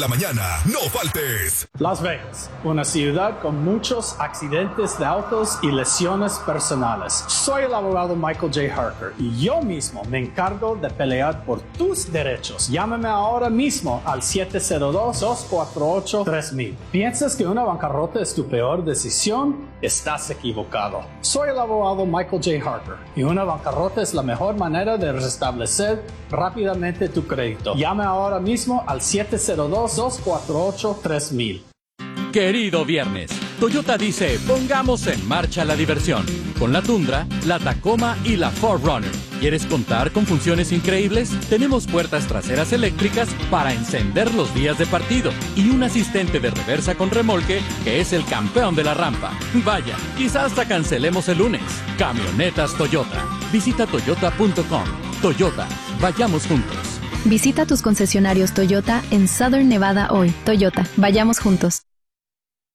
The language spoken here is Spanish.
La mañana, no faltes. Las Vegas, una ciudad con muchos accidentes de autos y lesiones personales. Soy el abogado Michael J. Harker y yo mismo me encargo de pelear por tus derechos. Llámame ahora mismo al 702-248-3000. ¿Piensas que una bancarrota es tu peor decisión? Estás equivocado. Soy el abogado Michael J. Harker y una bancarrota es la mejor manera de restablecer rápidamente tu crédito. Llame ahora mismo al 702-248-3000. Querido viernes, Toyota dice, pongamos en marcha la diversión. Con la Tundra, la Tacoma y la 4Runner. ¿Quieres contar con funciones increíbles? Tenemos puertas traseras eléctricas para encender los días de partido y un asistente de reversa con remolque que es el campeón de la rampa. Vaya, quizás hasta cancelemos el lunes. Camionetas Toyota. Visita toyota.com. Toyota, vayamos juntos. Visita tus concesionarios Toyota en Southern Nevada hoy. Toyota, vayamos juntos.